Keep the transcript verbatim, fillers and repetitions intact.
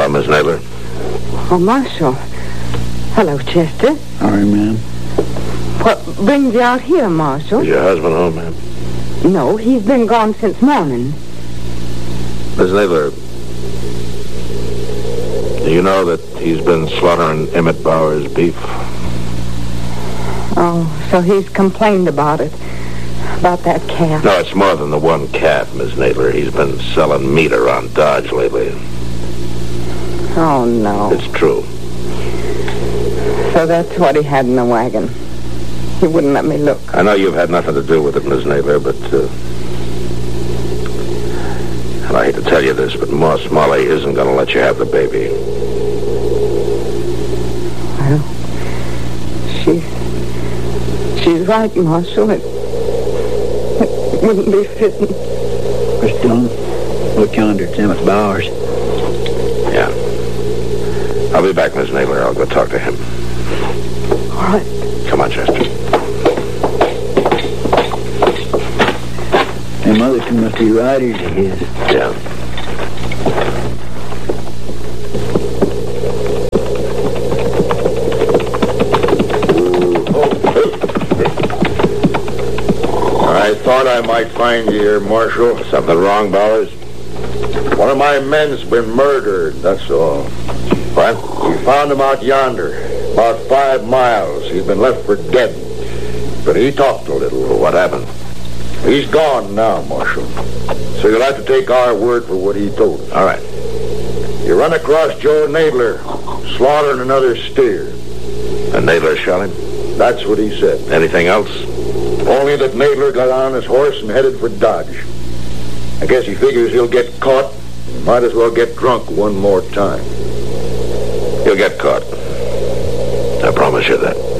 Hello, Miss Naylor. Oh, Marshal. Hello, Chester. Sorry, ma'am. What brings you out here, Marshal? Is your husband home, ma'am? No, he's been gone since morning. Miss Naylor, do you know that he's been slaughtering Emmett Bauer's beef? Oh, so he's complained about it. About that calf. No, it's more than the one calf, Miss Naylor. He's been selling meat around Dodge lately. Oh, no. It's true. So that's what he had in the wagon. He wouldn't let me look. I know you've had nothing to do with it, Miss Naylor, but, uh... and I hate to tell you this, but Moss Molly isn't going to let you have the baby. Well, she's... She's right, Marshal. It, it wouldn't be fitting. Mister Dillon, look yonder. It's Emmett Bowers. Yeah. I'll be back, Miss Naylor. I'll go talk to him. All right. Come on, Chester. Them other two must be riders of his. Yeah. I thought I might find you here, Marshal. Something wrong, Bowers? One of my men's been murdered, that's all. What? We found him out yonder, about five miles. He'd been left for dead. But he talked a little. Well, what happened? He's gone now, Marshal. So you'll have to take our word for what he told us. All right. You run across Joe Nadler, slaughtering another steer. And Naylor shot him? That's what he said. Anything else? Only that Nadler got on his horse and headed for Dodge. I guess he figures he'll get caught. He might as well get drunk one more time. He'll get caught. I promise you that.